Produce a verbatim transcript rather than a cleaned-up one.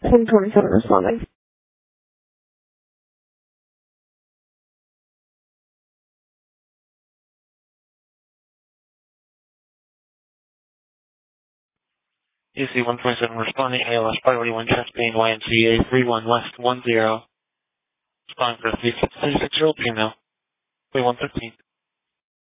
one twenty-seven responding. U C one twenty-seven responding, A L S priority one chest pain, Y M C A three one West one zero. Responding for three six zero P M now. three one fifteen.